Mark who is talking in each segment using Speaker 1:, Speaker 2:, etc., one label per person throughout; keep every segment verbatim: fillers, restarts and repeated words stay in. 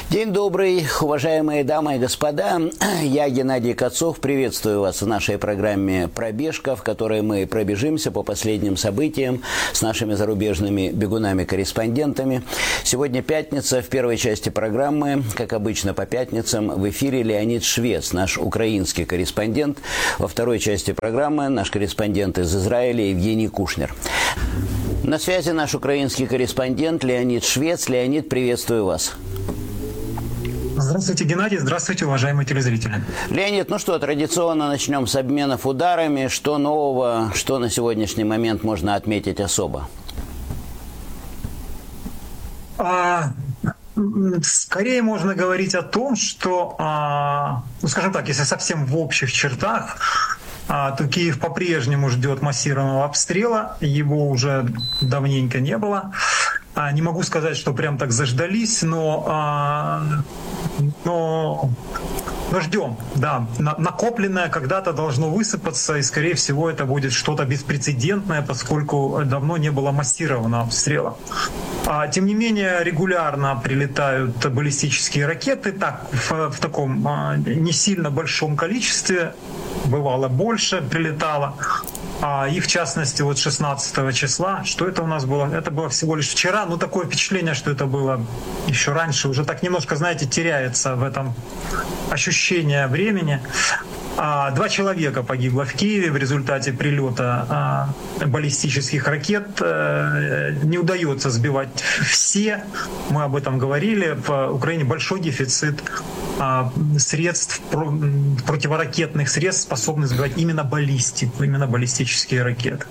Speaker 1: День добрый, уважаемые дамы и господа. Я, Геннадий Кацов, приветствую вас в нашей программе «Пробежка», в которой мы пробежимся по последним событиям с нашими зарубежными бегунами-корреспондентами. Сегодня пятница. В первой части программы, как обычно по пятницам, в эфире Леонид Швец, наш украинский корреспондент. Во второй части программы наш корреспондент из Израиля Евгений Кушнер. На связи наш украинский корреспондент Леонид Швец. Леонид, приветствую вас.
Speaker 2: Здравствуйте, Геннадий. Здравствуйте, уважаемые телезрители.
Speaker 1: Леонид, ну что, традиционно начнем с обменов ударами. Что нового, что на сегодняшний момент можно отметить особо?
Speaker 2: А, скорее можно говорить о том, что, а, ну, скажем так, если совсем в общих чертах, а, то Киев по-прежнему ждет массированного обстрела. Его уже давненько не было. А, не могу сказать, что прям так заждались, но, а, но, но ждем. Да, На, накопленное когда-то должно высыпаться, и, скорее всего, это будет что-то беспрецедентное, поскольку давно не было массированного обстрела. А, тем не менее, регулярно прилетают баллистические ракеты, так, в, в таком а, не сильно большом количестве, бывало больше прилетало. А, и в частности, вот шестнадцатого числа, что это у нас было? Это было всего лишь вчера, но такое впечатление, что это было еще раньше, уже так немножко, знаете, теряется в этом ощущение времени. А, два человека погибло в Киеве в результате прилета а, баллистических ракет. А, не удается сбивать все, мы об этом говорили. В Украине большой дефицит а, средств, противоракетных средств, способных сбивать именно баллистику, именно баллистические ракеты.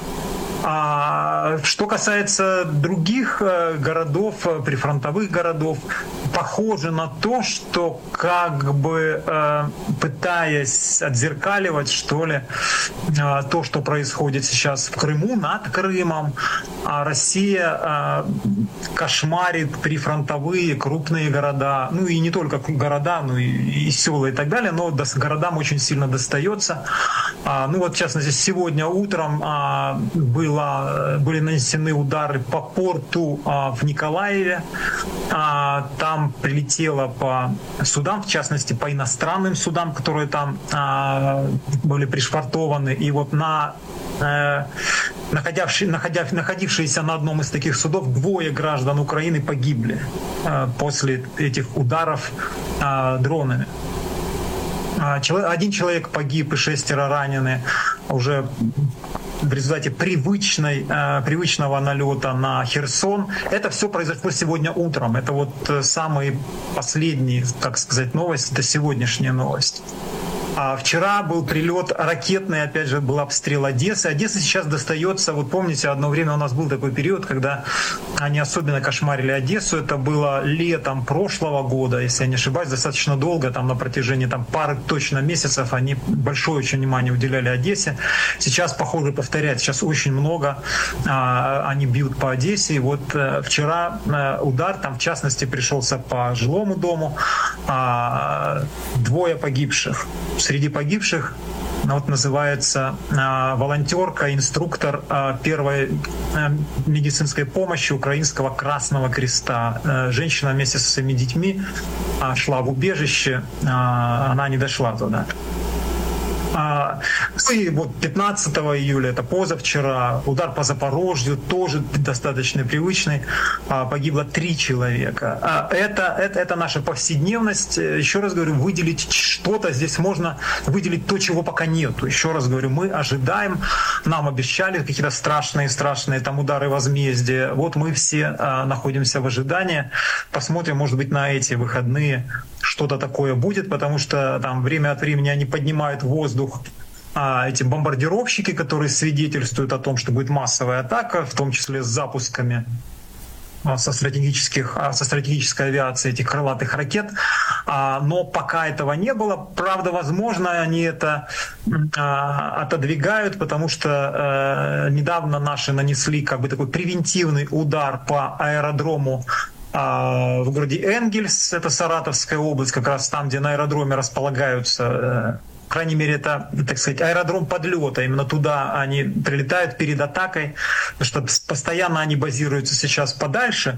Speaker 2: А что касается других городов, прифронтовых городов, похоже на то, что как бы э, пытаясь отзеркаливать, что ли, э, то, что происходит сейчас в Крыму, над Крымом, а Россия э, кошмарит прифронтовые крупные города, ну и не только города, но и, и села и так далее, но до, городам очень сильно достается. А, ну вот в частности сегодня утром а, было, были нанесены удары по порту а, в Николаеве. А, там прилетело по судам, в частности по иностранным судам, которые там а, были пришвартованы. И вот на э, находявшие, находя, находившиеся на одном из таких судов двое граждан Украины погибли э, после этих ударов э, дронами. Один человек погиб и шестеро ранены уже в результате привычной, привычного налета на Херсон. Это все произошло сегодня утром. Это вот самые последние, так сказать, новости, это сегодняшняя новость. А вчера был прилет ракетный, опять же, был обстрел Одессы. Одесса сейчас достается, вот помните, одно время у нас был такой период, когда они особенно кошмарили Одессу. Это было летом прошлого года, если я не ошибаюсь, достаточно долго, там на протяжении там, пары точно месяцев они большое очень внимание уделяли Одессе. Сейчас, похоже, повторяют, сейчас очень много а, они бьют по Одессе. И вот а, вчера а, удар, там в частности пришелся по жилому дому, а, двое погибших. Среди погибших вот называется э, волонтерка, инструктор э, первой э, медицинской помощи Украинского Красного Креста. Э, женщина вместе со своими детьми э, шла в убежище, э, она не дошла туда. И вот пятнадцатого июля, это позавчера, удар по Запорожью, тоже достаточно привычный, погибло три человека. Это, это, это наша повседневность. Еще раз говорю, выделить что-то здесь можно, выделить то, чего пока нету. Еще раз говорю, мы ожидаем, нам обещали какие-то страшные-страшные там удары возмездия. Вот мы все находимся в ожидании. Посмотрим, может быть, на эти выходные что-то такое будет, потому что там время от времени они поднимают в воздух а, эти бомбардировщики, которые свидетельствуют о том, что будет массовая атака, в том числе с запусками а, со, стратегических, а, со стратегической авиации этих крылатых ракет. А, но пока этого не было. Правда, возможно, они это а, отодвигают, потому что а, недавно наши нанесли как бы такой превентивный удар по аэродрому в городе Энгельс, это Саратовская область, как раз там, где на аэродроме располагаются по крайней мере, это, так сказать, аэродром подлета. Именно туда они прилетают перед атакой, потому что постоянно они базируются сейчас подальше.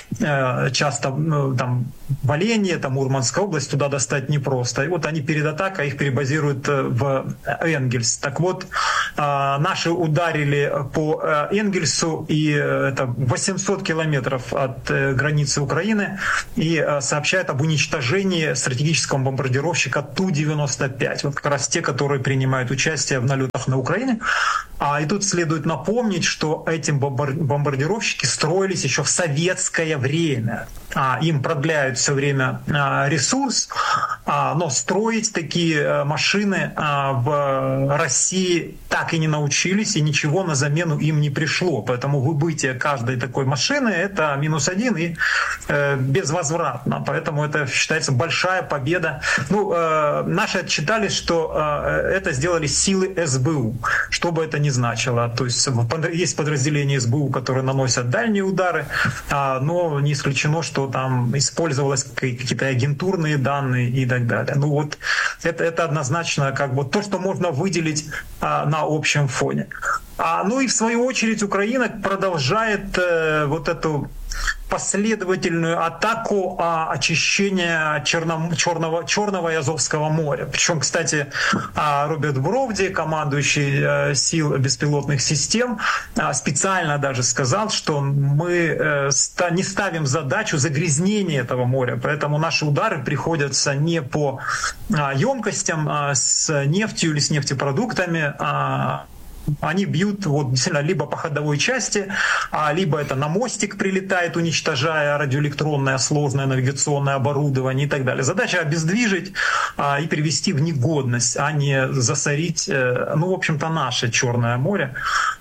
Speaker 2: Часто ну, там в Олене, там Мурманская область, туда достать непросто. И вот они перед атакой их перебазируют в Энгельс. Так вот, наши ударили по Энгельсу, и это восемьсот километров от границы Украины, и сообщают об уничтожении стратегического бомбардировщика Ту девяносто пять. Вот как раз те, которые принимают участие в налетах на Украине. А и тут следует напомнить, что эти бомбардировщики строились еще в советское время. А, им продляют все время а, ресурс, а, но строить такие машины а, в России так и не научились, и ничего на замену им не пришло. Поэтому выбытие каждой такой машины — это минус один и э, безвозвратно. Поэтому это считается большая победа. Ну, э, наши отчитались, что э, это сделали силы эс бэ у, что бы это ни значило. То есть есть подразделения эс бэ у, которые наносят дальние удары, а, но не исключено, что там использовались какие-то агентурные данные и так далее. Ну вот это, это однозначно как бы то, что можно выделить а, на общем фоне. А, ну и в свою очередь Украина продолжает э, вот эту последовательную атаку а, очищения Черном, Черного, Черного и Азовского моря. Причем, кстати, а, Роберт Бровди, командующий а, сил беспилотных систем, а, специально даже сказал, что мы а, ста, не ставим задачу загрязнения этого моря, поэтому наши удары приходятся не по а, емкостям а, с нефтью или с нефтепродуктами, а они бьют вот, действительно либо по ходовой части, либо это на мостик прилетает, уничтожая радиоэлектронное сложное навигационное оборудование и так далее. Задача обездвижить и привести в негодность, а не засорить, ну, в общем-то, наше Черное море.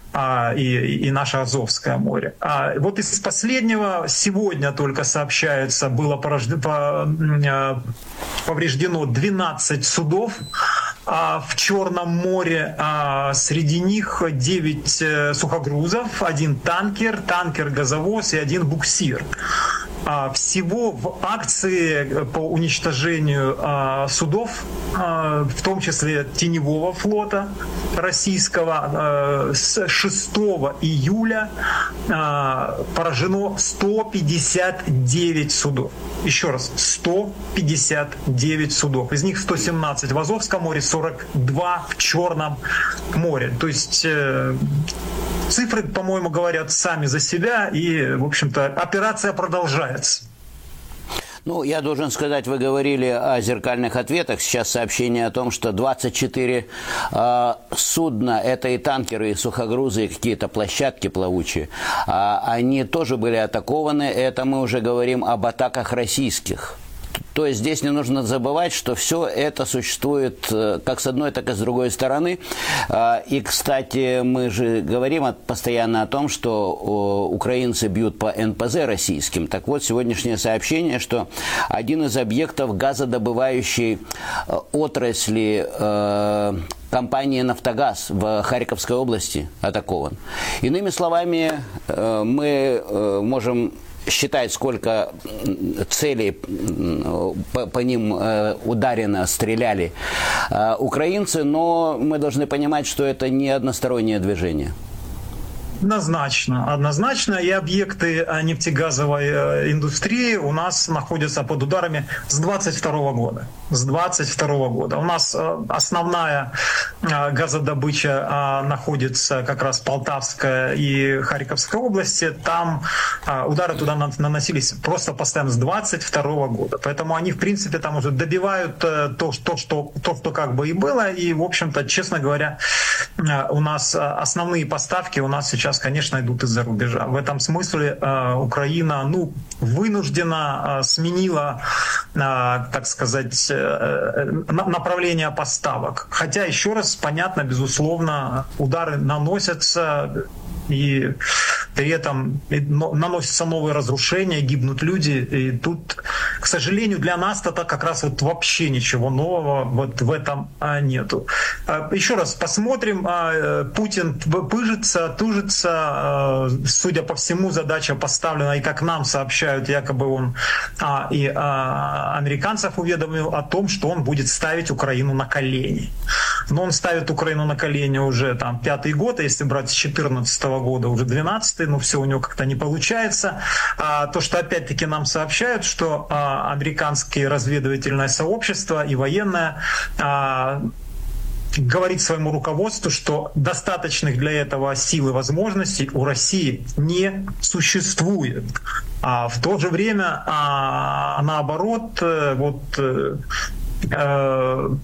Speaker 2: И, и наше Азовское море. А вот из последнего сегодня только сообщается, было повреждено двенадцать судов в Черном море. Среди них девять сухогрузов, один танкер, танкер-газовоз и один буксир. Всего в акции по уничтожению судов, в том числе теневого флота российского, с шестого июля поражено сто пятьдесят девять судов. Еще раз, сто пятьдесят девять судов. Из них сто семнадцать в Азовском море, сорок два в Черном море. То есть цифры, по-моему, говорят сами за себя, и, в общем-то, операция продолжается.
Speaker 1: Ну, я должен сказать, вы говорили о зеркальных ответах. Сейчас сообщение о том, что двадцать четыре э, судна, это и танкеры, и сухогрузы, и какие-то площадки плавучие, э, они тоже были атакованы. Это мы уже говорим об атаках российских. То есть здесь не нужно забывать, что все это существует как с одной, так и с другой стороны. И, кстати, мы же говорим постоянно о том, что украинцы бьют по эн пэ зэ российским. Так вот, сегодняшнее сообщение, что один из объектов газодобывающей отрасли компании «Нафтогаз» в Харьковской области атакован. Иными словами, мы можем считать, сколько целей по, по ним ударено, стреляли украинцы, но мы должны понимать, что это не одностороннее движение.
Speaker 2: Однозначно, однозначно. И объекты нефтегазовой индустрии у нас находятся под ударами с двадцать второго года. С двадцать второго года. У нас основная газодобыча находится как раз в Полтавской и Харьковской области. Там удары туда наносились просто постоянно с двадцать второго года. Поэтому они, в принципе, там уже добивают то, то, что, то, что как бы и было. И, в общем-то, честно говоря, у нас основные поставки у нас сейчас, конечно, идут из-за рубежа. В этом смысле э, Украина, ну, вынуждена э, сменила, э, так сказать, э, направление поставок. Хотя, еще раз, понятно, безусловно, удары наносятся. И при этом наносятся новые разрушения, гибнут люди. И тут, к сожалению, для нас это как раз вот вообще ничего нового вот в этом нету. Еще раз посмотрим. Путин пыжится, тужится. Судя по всему, задача поставлена, и как нам сообщают, якобы он и американцев уведомил о том, что он будет ставить Украину на колени. Но он ставит Украину на колени уже там пятый год, а если брать с четырнадцатого года, уже двенадцатый, но все у него как-то не получается. А то, что опять-таки нам сообщают, что а, американское разведывательное сообщество и военное а, говорит своему руководству, что достаточных для этого сил и возможностей у России не существует. А в то же время, а, наоборот, вот э,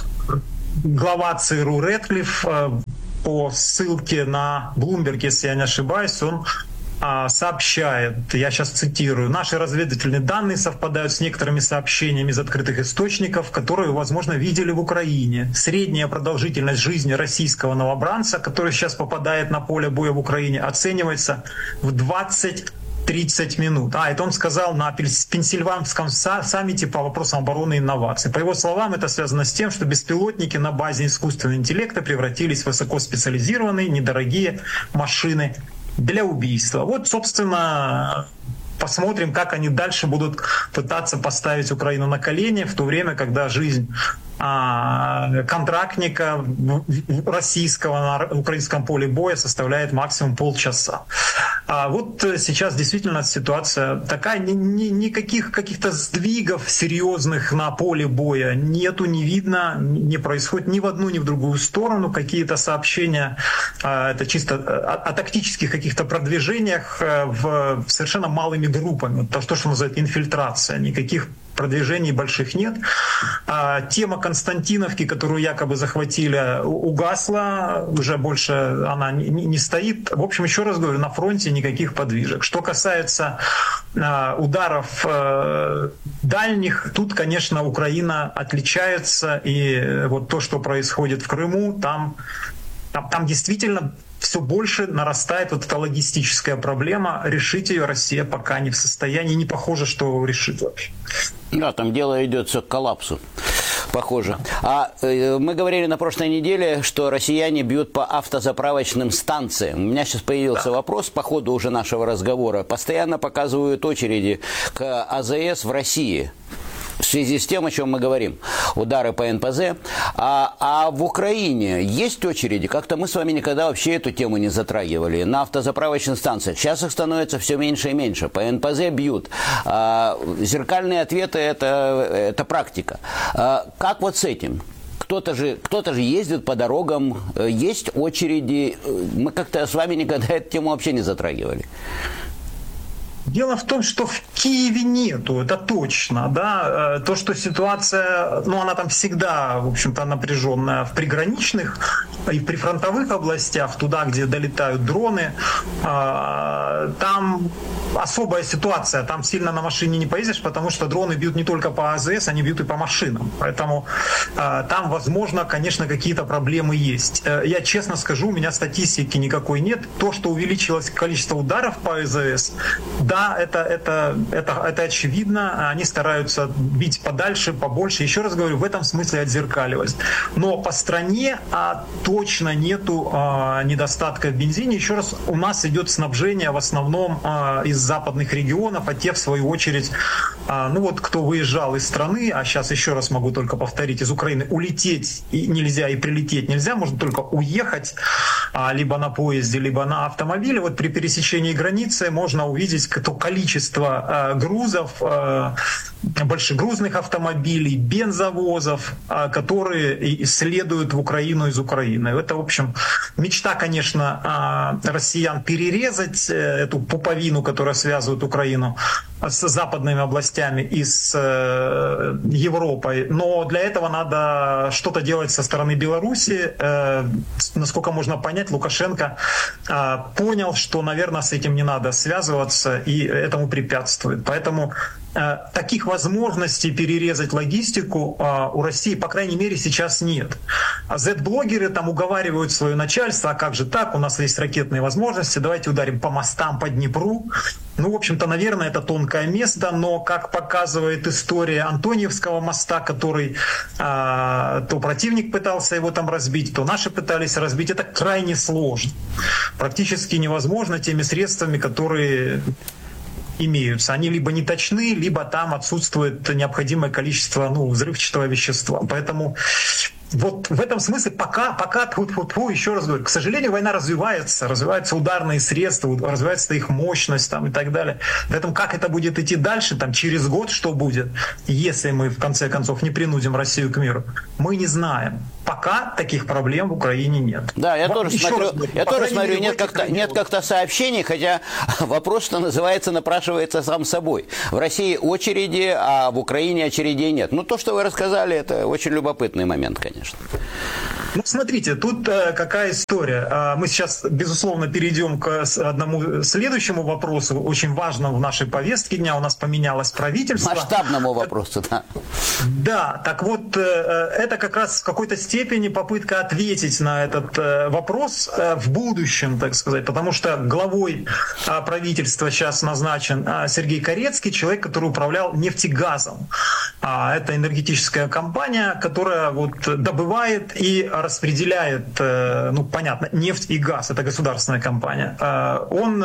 Speaker 2: глава ЦРУ Рэдклифф по ссылке на Bloomberg, если я не ошибаюсь, он сообщает, я сейчас цитирую: «Наши разведывательные данные совпадают с некоторыми сообщениями из открытых источников, которые, возможно, видели в Украине. Средняя продолжительность жизни российского новобранца, который сейчас попадает на поле боя в Украине, оценивается в двадцать-тридцать минут». А, это он сказал на Пенсильванском саммите по вопросам обороны и инноваций. По его словам, это связано с тем, что беспилотники на базе искусственного интеллекта превратились в высокоспециализированные, недорогие машины для убийства. Вот, собственно, посмотрим, как они дальше будут пытаться поставить Украину на колени, в то время, когда жизнь а, контрактника российского на украинском поле боя составляет максимум полчаса. А вот сейчас действительно ситуация такая, ни, ни, никаких каких-то сдвигов серьезных на поле боя нету, не видно, не происходит ни в одну, ни в другую сторону. Какие-то сообщения, а, это чисто о, о тактических каких-то продвижениях в, в совершенно малыми группами. То, что называют инфильтрация. Никаких продвижений больших нет. А, тема Константиновки, которую якобы захватили, угасла, уже больше она не, не стоит. В общем, еще раз говорю, на фронте никаких подвижек. Что касается а, ударов а, дальних, тут, конечно, Украина отличается, и вот то, что происходит в Крыму, там, там, там действительно все больше нарастает вот эта логистическая проблема. Решить ее Россия пока не в состоянии, не похоже, что решит вообще.
Speaker 1: Да, там дело идет к коллапсу. Похоже. А э, мы говорили на прошлой неделе, что россияне бьют по автозаправочным станциям. У меня сейчас появился да. вопрос по ходу уже нашего разговора. Постоянно показывают очереди к АЗС в России. В связи с тем, о чем мы говорим, удары по эн пэ зэ. А, а в Украине есть очереди? Как-то мы с вами никогда вообще эту тему не затрагивали. На автозаправочных станциях. Сейчас их становится все меньше и меньше. По эн пэ зэ бьют. А, зеркальные ответы это, – это практика. А, как вот с этим? Кто-то же, кто-то же ездит по дорогам, есть очереди. Мы как-то с вами никогда эту тему вообще не затрагивали.
Speaker 2: Дело в том, что в Киеве нету, это точно, да. То, что ситуация, ну, она там всегда, в общем-то, напряженная в приграничных и в прифронтовых областях, туда, где долетают дроны, там особая ситуация, там сильно на машине не поездишь, потому что дроны бьют не только по АЗС, они бьют и по машинам. Поэтому там, возможно, конечно, какие-то проблемы есть. Я честно скажу, у меня статистики никакой нет. То, что увеличилось количество ударов по АЗС, да, это, это, это, это очевидно. Они стараются бить подальше, побольше. Еще раз говорю, в этом смысле отзеркаливать. Но по стране а, точно нету а, недостатка в бензине. Еще раз, у нас идет снабжение в основном а, из западных регионов, а те, в свою очередь, а, ну вот кто выезжал из страны, а сейчас еще раз могу только повторить, из Украины улететь и нельзя, и прилететь нельзя, можно только уехать а, либо на поезде, либо на автомобиле. Вот при пересечении границы можно увидеть то количество э, грузов, э, большегрузных автомобилей, бензовозов, э, которые исследуют в Украину из Украины. Это, в общем, мечта, конечно, э, россиян перерезать э, эту пуповину, которая связывает Украину с западными областями и с э, Европой. Но для этого надо что-то делать со стороны Беларуси. Э, насколько можно понять, Лукашенко э, понял, что, наверное, с этим не надо связываться, и этому препятствует. Поэтому таких возможностей перерезать логистику у России, по крайней мере, сейчас нет. Z-блогеры там уговаривают свое начальство, а как же так, у нас есть ракетные возможности, давайте ударим по мостам по Днепру. Ну, в общем-то, наверное, это тонкое место, но, как показывает история Антоньевского моста, который а, то противник пытался его там разбить, то наши пытались разбить, это крайне сложно. Практически невозможно теми средствами, которые имеются. Они либо не точны, либо там отсутствует необходимое количество ну, взрывчатого вещества. Поэтому вот в этом смысле пока, пока тьфу-тьфу-тьфу, еще раз говорю, к сожалению, война развивается, развиваются ударные средства, развивается их мощность там, и так далее. Поэтому как это будет идти дальше, там, через год что будет, если мы в конце концов не принудим Россию к миру, мы не знаем. Пока таких проблем в Украине нет.
Speaker 1: Да, я
Speaker 2: вот
Speaker 1: тоже смотрю,
Speaker 2: говорю,
Speaker 1: я тоже смотрю
Speaker 2: мере,
Speaker 1: нет как-то, нет как-то сообщений, хотя вопрос, что называется, напрашивается сам собой. В России очереди, а в Украине очередей нет. Ну, то, что вы рассказали, это очень любопытный момент, конечно.
Speaker 2: Ну, смотрите, тут э, какая история. Э, мы сейчас, безусловно, перейдем к одному следующему вопросу, очень важному в нашей повестке дня. У нас поменялось правительство.
Speaker 1: Масштабному вопросу, да.
Speaker 2: Да, так вот, э, это как раз в какой-то степени попытка ответить на этот э, вопрос э, в будущем, так сказать, потому что главой э, правительства сейчас назначен э, Сергей Корецкий, человек, который управлял нефтегазом. А это энергетическая компания, которая вот добывает и распределяет, ну, понятно, нефть и газ. Это государственная компания. Он...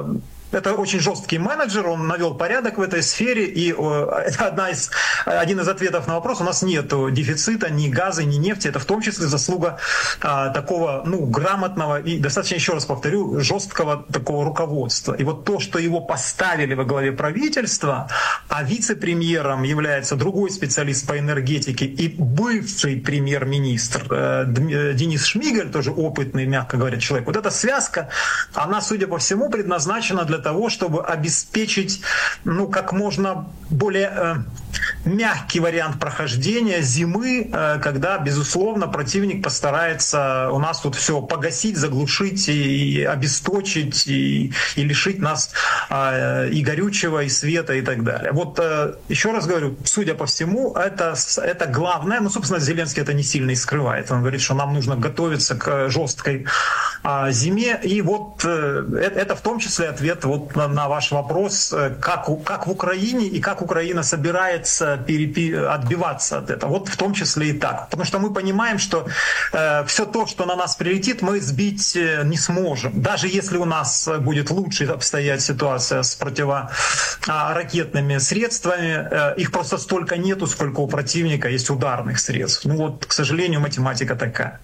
Speaker 2: Это очень жесткий менеджер, он навел порядок в этой сфере, и это одна из, один из ответов на вопрос: у нас нет дефицита ни газа, ни нефти, это в том числе заслуга а, такого, ну, грамотного и, достаточно, еще раз повторю, жесткого такого руководства. И вот то, что его поставили во главе правительства, а вице-премьером является другой специалист по энергетике и бывший премьер-министр э, Денис Шмигаль, тоже опытный, мягко говоря, человек, вот эта связка, она, судя по всему, предназначена для того, чтобы обеспечить, ну, как можно более э, мягкий вариант прохождения зимы, э, когда, безусловно, противник постарается у нас тут все погасить, заглушить и обесточить, и, и лишить нас э, и горючего, и света, и так далее. Вот э, еще раз говорю, судя по всему, это, это главное. Ну, собственно, Зеленский это не сильно и скрывает. Он говорит, что нам нужно готовиться к жесткой э, зиме. И вот э, это, это в том числе ответ вот на, на ваш вопрос, как, как в Украине и как Украина собирается перепи, отбиваться от этого. Вот в том числе и так. Потому что мы понимаем, что э, все то, что на нас прилетит, мы сбить не сможем. Даже если у нас будет лучше обстоять ситуация с противоракетными средствами, э, их просто столько нету, сколько у противника есть ударных средств. Ну вот, к сожалению, математика такая.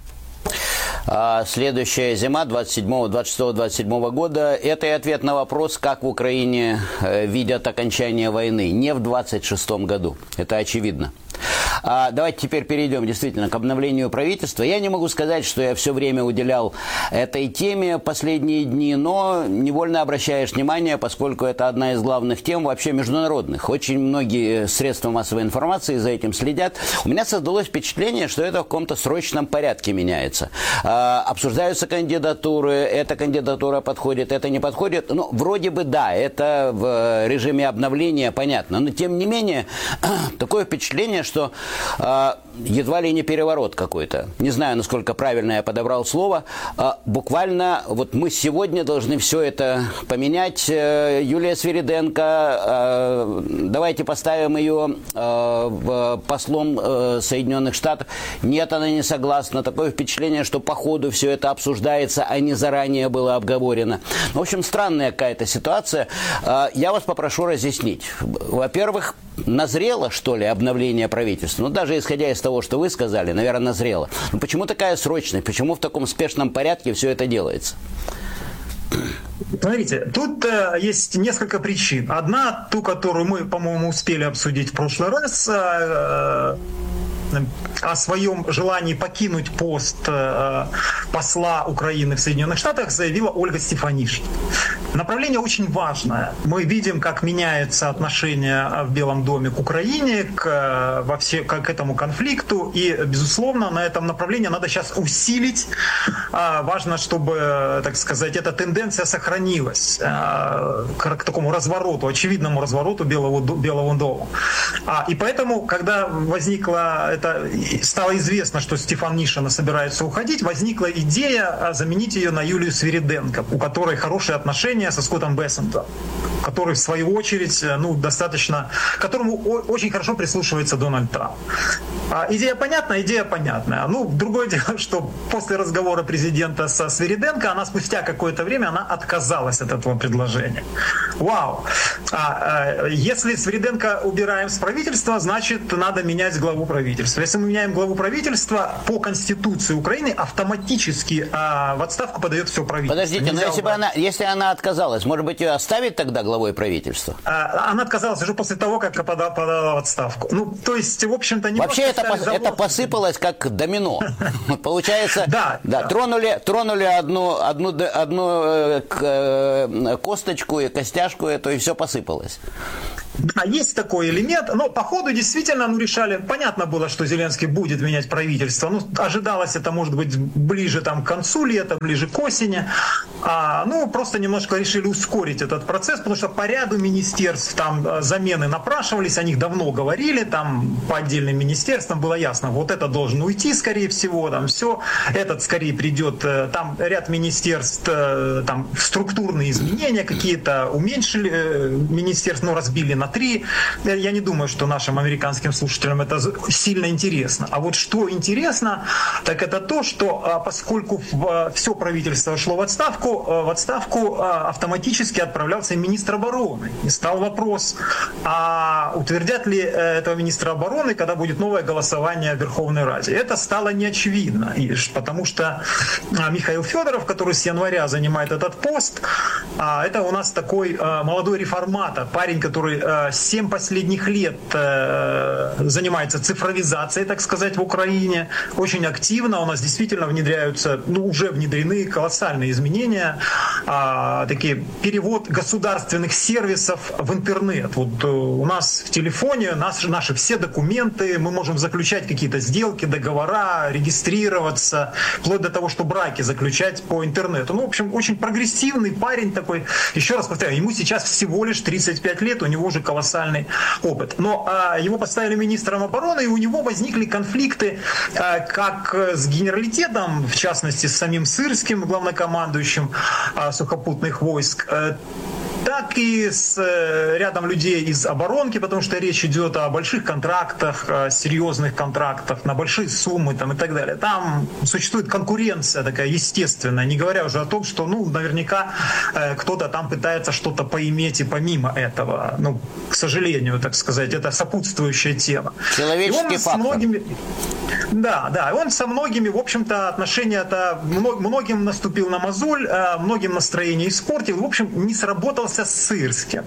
Speaker 1: Следующая зима двадцать седьмого, двадцать шестого, двадцать седьмого года – это и ответ на вопрос, как в Украине видят окончание войны. Не в двадцать шестом году. Это очевидно. А давайте теперь перейдем действительно к обновлению правительства. Я не могу сказать, что я все время уделял этой теме последние дни, но невольно обращаешь внимание, поскольку это одна из главных тем вообще международных. Очень многие средства массовой информации за этим следят. У меня создалось впечатление, что это в каком-то срочном порядке меняется. А, обсуждаются кандидатуры, эта кандидатура подходит, это не подходит. Ну, вроде бы да, это в режиме обновления понятно. Но тем не менее, такое впечатление, что э, едва ли не переворот какой-то. Не знаю, насколько правильно я подобрал слово. Э, буквально вот мы сегодня должны все это поменять. Э, Юлия Свириденко, э, давайте поставим ее э, послом э, Соединенных Штатов. Нет, она не согласна. Такое впечатление, что по ходу все это обсуждается, а не заранее было обговорено. В общем, странная какая-то ситуация. Э, я вас попрошу разъяснить. Во-первых, назрело, что ли, обновление правительства? Ну, даже исходя из того, что вы сказали, наверное, назрело. Но почему такая срочность? Почему в таком спешном порядке все это делается?
Speaker 2: Смотрите, тут э, есть несколько причин. Одна, ту, которую мы, по-моему, успели обсудить в прошлый раз, э, о своем желании покинуть пост э, посла Украины в Соединенных Штатах заявила Ольга Стефанишина. Направление очень важное. Мы видим, как меняется отношение в Белом доме к Украине, к, во все, к, к этому конфликту. И, безусловно, на этом направлении надо сейчас усилить. Важно, чтобы, так сказать, эта тенденция сохранилась к, к такому развороту, очевидному развороту Белого, Белого дома. И поэтому, когда возникла это, стало известно, что Стефан Мишина собирается уходить, возникла идея заменить ее на Юлию Свириденко, у которой хорошие отношения со Скоттом Бессентом, который, в свою очередь, ну, достаточно, к которому очень хорошо прислушивается Дональд Трамп. А идея понятна, идея понятная. Ну, другое дело, что после разговора президента со Свириденко, она спустя какое-то время она отказалась от этого предложения. Вау! А, а, если Свириденко убираем с правительства, значит, надо менять главу правительства. Если мы меняем главу правительства, по Конституции Украины автоматически а, в отставку подает все правительство.
Speaker 1: Подождите, но если, бы она, если она отказалась, может быть, ее оставить тогда главой правительства?
Speaker 2: А, она отказалась уже после того, как подала, подала в отставку. Ну, то есть, в общем-то, не
Speaker 1: вообще это, пос, это посыпалось как домино. Получается, да, да, тронули, тронули одну, одну, одну косточку и костяшку, эту, и все посыпалось.
Speaker 2: Да, есть такой элемент, но по ходу действительно ну, решали, понятно было, что Зеленский будет менять правительство, ну, ожидалось это, может быть, ближе там, к концу лета, ближе к осени, а, ну, просто немножко решили ускорить этот процесс, потому что по ряду министерств там замены напрашивались, о них давно говорили, там по отдельным министерствам было ясно, вот это должен уйти, скорее всего, там все, этот скорее придет, там ряд министерств, там структурные изменения какие-то уменьшили, министерств, ну, разбили на три. Я не думаю, что нашим американским слушателям это сильно интересно. А вот что интересно, так это то, что поскольку все правительство шло в отставку, в отставку автоматически отправлялся министр обороны. И стал вопрос, а утвердят ли этого министра обороны, когда будет новое голосование в Верховной Раде. Это стало неочевидно, потому что Михаил Федоров, который с января занимает этот пост, это у нас такой молодой реформатор, парень, который семь последних лет занимается цифровизацией, так сказать, в Украине. Очень активно у нас действительно внедряются, ну, уже внедрены колоссальные изменения. Такие перевод государственных сервисов в интернет. Вот у нас в телефоне наши, наши все документы, мы можем заключать какие-то сделки, договора, регистрироваться, вплоть до того, что браки заключать по интернету. Ну, в общем, очень прогрессивный парень такой. Еще раз повторяю, ему сейчас всего лишь тридцать пять лет, у него уже колоссальный опыт. Но а, его поставили министром обороны, и у него возникли конфликты а, как с генералитетом, в частности, с самим Сырским, главнокомандующим а, сухопутных войск, а, так и с э, рядом людей из оборонки, потому что речь идет о больших контрактах, о серьезных контрактах, на большие суммы там, и так далее. Там существует конкуренция такая естественная, не говоря уже о том, что ну, наверняка э, кто-то там пытается что-то поиметь и помимо этого. Ну, к сожалению, так сказать, это сопутствующая тема.
Speaker 1: Человеческий фактор.
Speaker 2: Многими... Да, да, он со многими, в общем-то, отношения-то многим наступил на мозоль, многим настроение испортил, в общем, не сработался с Сырским.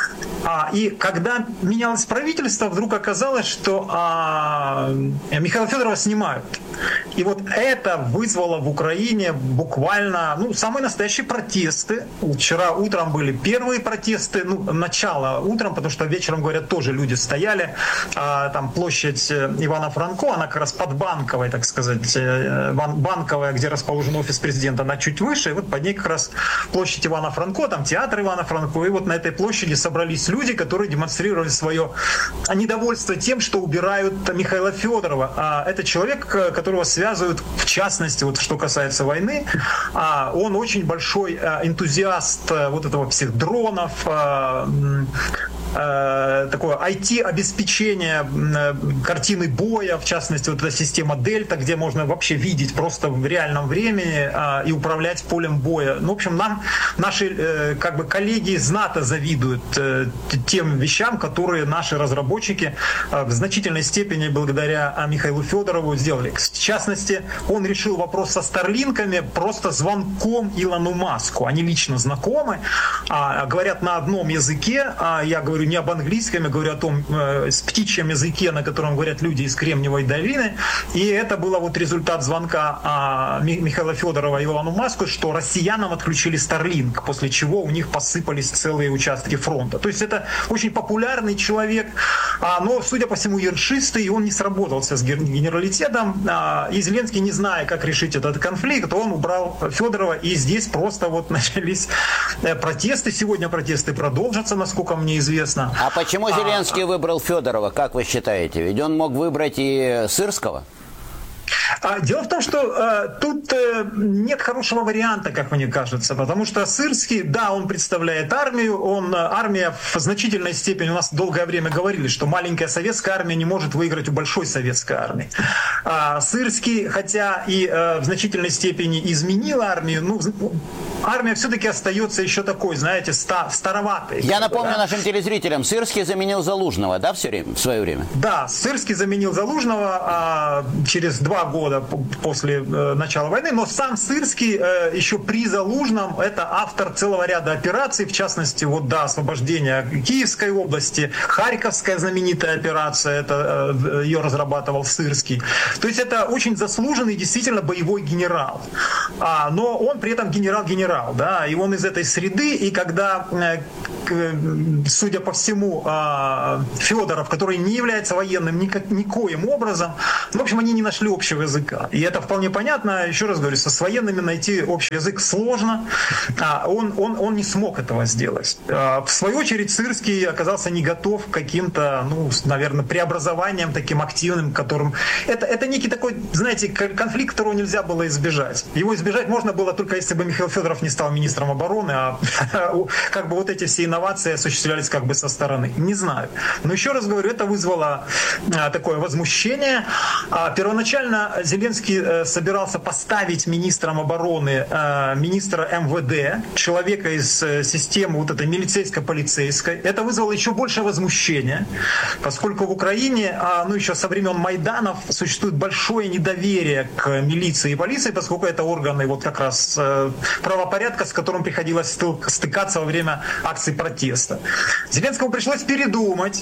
Speaker 2: А, и когда менялось правительство, вдруг оказалось, что а, Михаила Федорова снимают. И вот это вызвало в Украине буквально ну, самые настоящие протесты. Вчера утром были первые протесты, ну, начало утром, потому что вечером, говорят, тоже люди стояли. А, там площадь Ивана Франко, она как раз под Банковой, так сказать, Банковая, где расположен офис президента, она чуть выше. И вот под ней как раз площадь Ивана Франко, там театр Ивана Франко. И вот на этой площади собрались люди, которые демонстрировали свое недовольство тем, что убирают Михаила Федорова. А это человек, которого связывают, в частности, вот что касается войны, а он очень большой энтузиаст вот этого всех дронов, такое ай ти-обеспечение картины боя, в частности, вот эта система Дельта, где можно вообще видеть просто в реальном времени а, и управлять полем боя. Ну, в общем, нам наши э, как бы коллеги из НАТО завидуют э, тем вещам, которые наши разработчики э, в значительной степени благодаря Михаилу Федорову сделали. В частности, он решил вопрос со старлинками просто звонком Илону Маску. Они лично знакомы, а, говорят на одном языке, а, я говорю не об английском английском, я говорю о том, э, с птичьем языке, на котором говорят люди из Кремниевой долины. И это был вот результат звонка а, Михаила Федорова Илону Маску, что россиянам отключили Starlink, после чего у них посыпались целые участки фронта. То есть это очень популярный человек, а, но, судя по всему, ершистый, и он не сработался с генералитетом. А, и Зеленский, не зная, как решить этот конфликт, он убрал Федорова, и здесь просто вот начались протесты. Сегодня протесты продолжатся, насколько мне известно.
Speaker 1: А почему Зеленский а, выбрал Федорова, как вы считаете? Ведь он мог выбрать и Сырского.
Speaker 2: Дело в том, что э, тут э, нет хорошего варианта, как мне кажется, потому что Сырский, да, он представляет армию, он, армия в значительной степени, у нас долгое время говорили, что маленькая советская армия не может выиграть у большой советской армии. А Сырский, хотя и э, в значительной степени изменил армию, ну, армия все-таки остается еще такой, знаете, ста, староватой.
Speaker 1: Я напомню да? нашим телезрителям, Сырский заменил Залужного, да, все время, в свое время?
Speaker 2: Да, Сырский заменил Залужного а, через два года после э, начала войны, но сам Сырский э, еще при Залужном это автор целого ряда операций, в частности, вот до освобождения Киевской области, Харьковская знаменитая операция, это э, ее разрабатывал Сырский. То есть это очень заслуженный, действительно боевой генерал. А, но он при этом генерал-генерал, да, и он из этой среды, и когда, э, к, судя по всему, э, Федоров, который не является военным никак, никоим образом, в общем, они не нашли общего языка. И это вполне понятно. Еще раз говорю, со с военными найти общий язык сложно. А он, он, он не смог этого сделать. А в свою очередь, Сырский оказался не готов к каким-то, ну, наверное, преобразованиям таким активным, которым... Это, это некий такой, знаете, конфликт, которого нельзя было избежать. Его избежать можно было только если бы Михаил Федоров не стал министром обороны, а как бы вот эти все инновации осуществлялись как бы со стороны. Не знаю. Но еще раз говорю, это вызвало такое возмущение. Первоначально Зеленский э, собирался поставить министром обороны э, министра эм вэ дэ, человека из э, системы вот этой милицейско-полицейской. Это вызвало еще большее возмущение, поскольку в Украине, э, ну еще со времен Майданов, существует большое недоверие к милиции и полиции, поскольку это органы вот как раз э, правопорядка, с которым приходилось стыкаться во время акций протеста. Зеленскому пришлось передумать.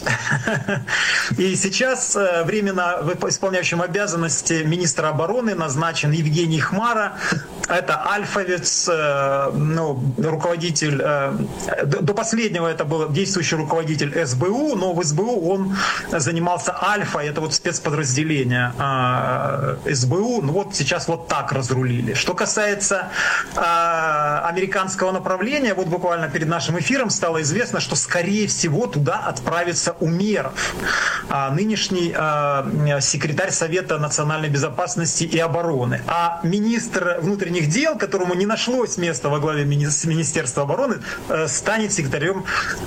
Speaker 2: И сейчас э, временно исполняющим обязанности министра обороны назначен Евгений Хмара. Это альфовец, ну, руководитель, до последнего это был действующий руководитель эс бэ у, но в эс бэ у он занимался Альфа, это вот спецподразделение эс бэ у, ну вот сейчас вот так разрулили. Что касается американского направления, вот буквально перед нашим эфиром стало известно, что скорее всего туда отправится Умеров, нынешний секретарь Совета национальной безопасности и обороны. А министр внутренних дел, которому не нашлось места во главе Министерства обороны, станет секретарем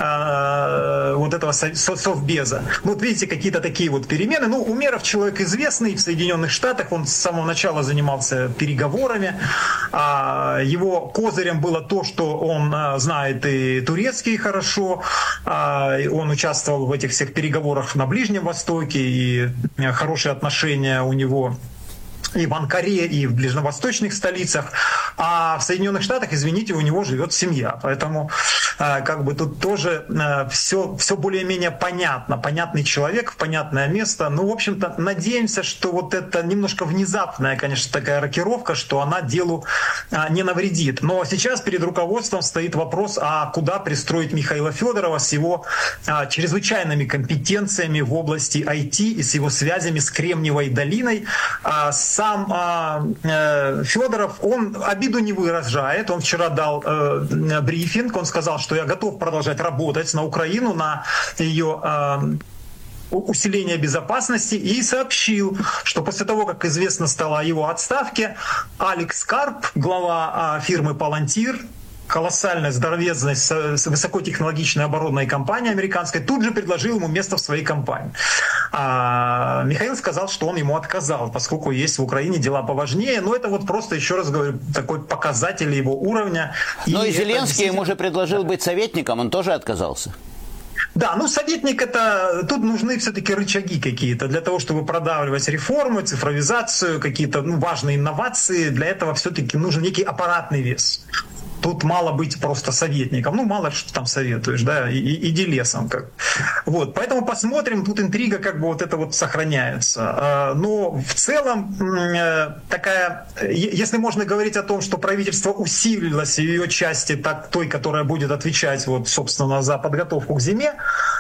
Speaker 2: э, вот этого совбеза. Вот видите, какие-то такие вот перемены. Ну, Умеров человек известный в Соединенных Штатах, он с самого начала занимался переговорами. А его козырем было то, что он знает и турецкий хорошо, а он участвовал в этих всех переговорах на Ближнем Востоке, и хорошие отношения у него и в Анкаре, и в ближневосточных столицах. А в Соединенных Штатах, извините, у него живет семья. Поэтому как бы тут тоже все, все более-менее понятно. Понятный человек в понятное место. Ну, в общем-то, надеемся, что вот это немножко внезапная, конечно, такая рокировка, что она делу не навредит. Но сейчас перед руководством стоит вопрос, а куда пристроить Михаила Федорова с его чрезвычайными компетенциями в области ай ти и с его связями с Кремниевой долиной. Сам э, Федоров, он обиду не выражает. Он вчера дал э, брифинг, он сказал, что я готов продолжать работать на Украину, на ее э, усиление безопасности, и сообщил, что после того, как известно стало о его отставке, Алекс Карп, глава э, фирмы «Палантир», колоссальная, здоровезная, высокотехнологичная оборонная компания американская, тут же предложил ему место в своей компании. А Михаил сказал, что он ему отказал, поскольку есть в Украине дела поважнее. Но это вот просто, еще раз говорю, такой показатель его уровня.
Speaker 1: Но и,
Speaker 2: и
Speaker 1: Зеленский
Speaker 2: действительно...
Speaker 1: ему же предложил быть советником, он тоже отказался.
Speaker 2: Да, ну советник это, тут нужны все-таки рычаги какие-то для того, чтобы продавливать реформы, цифровизацию, какие-то ну, важные инновации. Для этого все-таки нужен некий аппаратный вес. Тут мало быть просто советником. Ну, мало что там советуешь, да, и, и, иди лесом. Как. Вот, поэтому посмотрим, тут интрига как бы вот это вот сохраняется. Но в целом такая, если можно говорить о том, что правительство усилилось в ее части, так, той, которая будет отвечать, вот, собственно, за подготовку к зиме,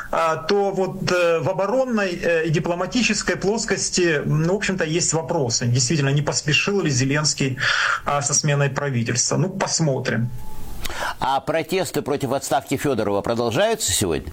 Speaker 2: то вот в оборонной и дипломатической плоскости, ну, в общем-то, есть вопросы. Действительно, не поспешил ли Зеленский со сменой правительства? Ну, посмотрим.
Speaker 1: А протесты против отставки Федорова продолжаются сегодня?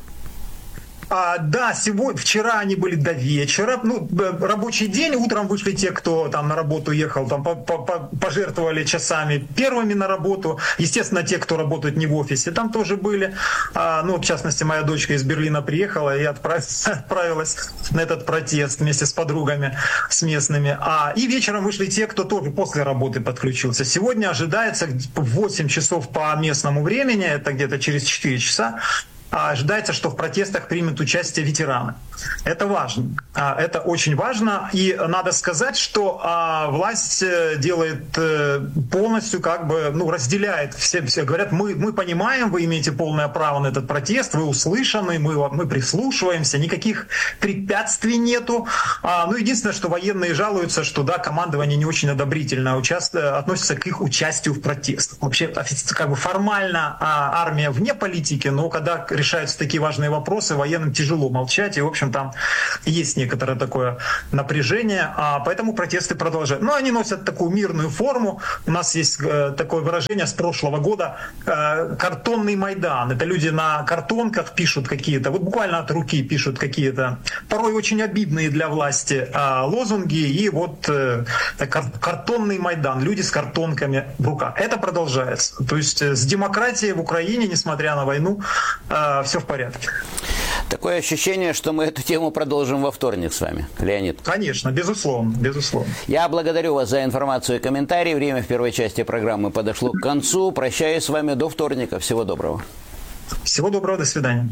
Speaker 2: А, да, сегодня, вчера они были до вечера. Ну, рабочий день, утром вышли те, кто там на работу ехал, там пожертвовали часами первыми на работу. Естественно, те, кто работают не в офисе, там тоже были. А, ну, в частности, моя дочка из Берлина приехала и отправилась на этот протест вместе с подругами, с местными. А, и вечером вышли те, кто тоже после работы подключился. Сегодня ожидается в восемь часов по местному времени, это где-то через четыре часа, ожидается, что в протестах примут участие ветераны. Это важно. Это очень важно. И надо сказать, что власть делает полностью, как бы, ну, разделяет. Все, все говорят, мы, мы понимаем, вы имеете полное право на этот протест, вы услышаны, мы, мы прислушиваемся, никаких препятствий нету. Ну, единственное, что военные жалуются, что, да, командование не очень одобрительно участвует, относится к их участию в протестах. Вообще, как бы формально армия вне политики, но когда решаются такие важные вопросы, военным тяжело молчать, и, в общем, там есть некоторое такое напряжение, а поэтому протесты продолжают. Но они носят такую мирную форму. У нас есть э, такое выражение с прошлого года э, «картонный Майдан». Это люди на картонках пишут какие-то, вот буквально от руки пишут какие-то, порой очень обидные для власти э, лозунги, и вот э, кар- картонный Майдан, люди с картонками в руках. Это продолжается. То есть э, с демократией в Украине, несмотря на войну, э, все в порядке.
Speaker 1: Такое ощущение, что мы эту тему продолжим во вторник с вами, Леонид.
Speaker 2: Конечно, безусловно, безусловно.
Speaker 1: Я благодарю вас за информацию и комментарии. Время в первой части программы подошло к концу. Прощаюсь с вами до вторника. Всего доброго.
Speaker 2: Всего доброго, до свидания.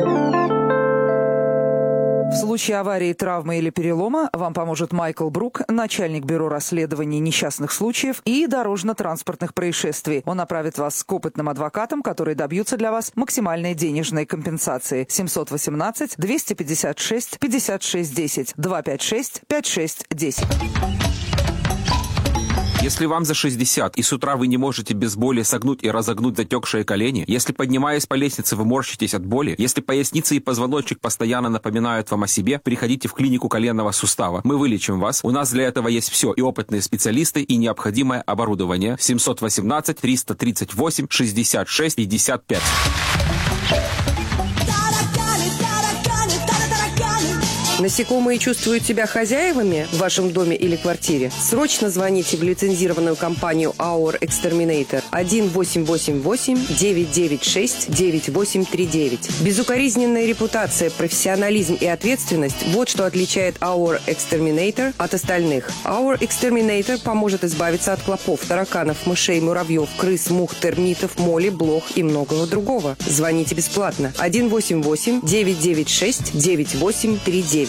Speaker 3: В случае аварии, травмы или перелома вам поможет Майкл Брук, начальник бюро расследований несчастных случаев и дорожно-транспортных происшествий. Он направит вас к опытным адвокатам, которые добьются для вас максимальной денежной компенсации. семьсот восемнадцать двести пятьдесят шесть пятьдесят шесть десять два пять шесть пять шесть десять.
Speaker 4: Если вам за шестьдесят и с утра вы не можете без боли согнуть и разогнуть затекшие колени, если, поднимаясь по лестнице, вы морщитесь от боли, если поясница и позвоночник постоянно напоминают вам о себе, приходите в клинику коленного сустава. Мы вылечим вас. У нас для этого есть все: и опытные специалисты, и необходимое оборудование. семьсот восемнадцать триста тридцать восемь шестьдесят шесть пятьдесят пять.
Speaker 5: Насекомые чувствуют себя хозяевами в вашем доме или квартире? Срочно звоните в лицензированную компанию Our Exterminator один восемь восемь восемь девять девять шесть девять восемь три девять. Безукоризненная репутация, профессионализм и ответственность – вот что отличает Our Exterminator от остальных. Our Exterminator поможет избавиться от клопов, тараканов, мышей, муравьев, крыс, мух, термитов, моли, блох и многого другого. Звоните бесплатно один восемь восемь девять девять шесть девять восемь три девять.